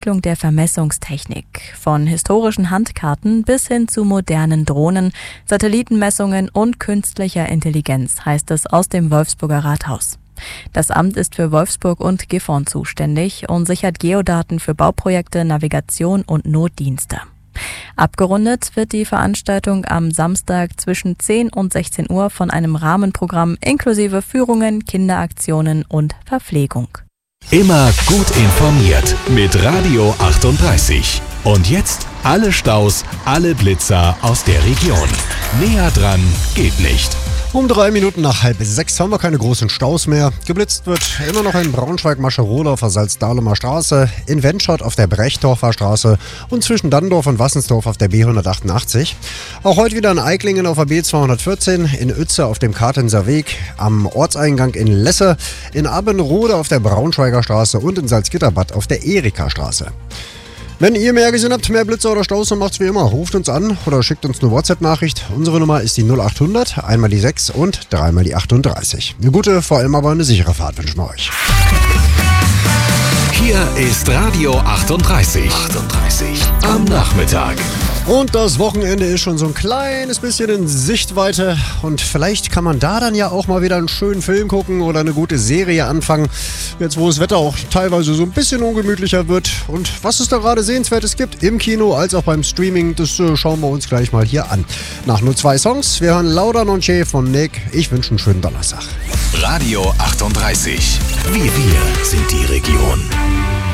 Entwicklung der Vermessungstechnik. Von historischen Handkarten bis hin zu modernen Drohnen, Satellitenmessungen und künstlicher Intelligenz, heißt es aus dem Wolfsburger Rathaus. Das Amt ist für Wolfsburg und Gifhorn zuständig und sichert Geodaten für Bauprojekte, Navigation und Notdienste. Abgerundet wird die Veranstaltung am Samstag zwischen 10 und 16 Uhr von einem Rahmenprogramm inklusive Führungen, Kinderaktionen und Verpflegung. Immer gut informiert mit Radio 38. Und jetzt alle Staus, alle Blitzer aus der Region. Näher dran geht nicht. Um 3 Minuten nach 5:30 haben wir keine großen Staus mehr. Geblitzt wird immer noch in Braunschweig-Mascherode auf der Salzdahlemer Straße, in Wendschott auf der Brechdorfer Straße und zwischen Danndorf und Wassensdorf auf der B188. Auch heute wieder in Eiklingen auf der B214, in Uetze auf dem Kartenser Weg, am Ortseingang in Lesse, in Abbenrode auf der Braunschweiger Straße und in Salzgitterbad auf der Erika-Straße. Wenn ihr mehr gesehen habt, mehr Blitzer oder Staus, dann macht's wie immer. Ruft uns an oder schickt uns eine WhatsApp-Nachricht. Unsere Nummer ist die 0800, einmal die 6 und dreimal die 38. Eine gute, vor allem aber eine sichere Fahrt wünschen wir euch. Hier ist Radio 38. Am Nachmittag. Und das Wochenende ist schon so ein kleines bisschen in Sichtweite und vielleicht kann man da dann ja auch mal wieder einen schönen Film gucken oder eine gute Serie anfangen, jetzt wo das Wetter auch teilweise so ein bisschen ungemütlicher wird. Und was es da gerade Sehenswertes gibt, im Kino als auch beim Streaming, das schauen wir uns gleich mal hier an. Nach nur 2 Songs, wir hören Lauda Nonché von Nick. Ich wünsche einen schönen Donnerstag. Radio 38. Wir sind die Region.